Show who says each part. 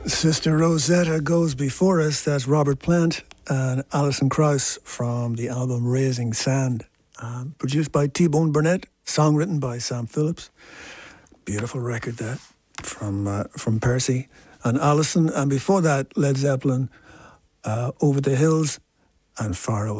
Speaker 1: Sister Rosetta goes before us. That's Robert Plant and Alison Krauss from the album Raising Sand. Produced by T-Bone Burnett, song written by Sam Phillips. Beautiful record that from Percy and Alison. And before that, Led Zeppelin, Over the Hills and Far Away.